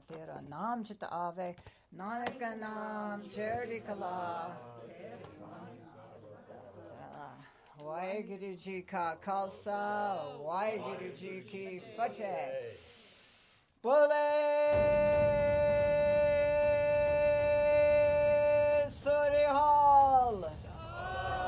Tera Naam Chita Ave, Nanaka Naam Charity Kala. Waheguru Ji Ka Khalsa, Waheguru Ji Ki Fateh. Bole!